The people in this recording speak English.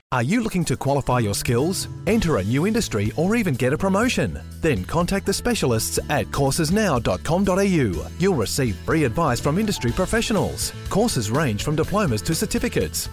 Are you looking to qualify your skills, enter a new industry, or even get a promotion? Then contact the specialists at coursesnow.com.au. You'll receive free advice from industry professionals. Courses range from diplomas to certificates.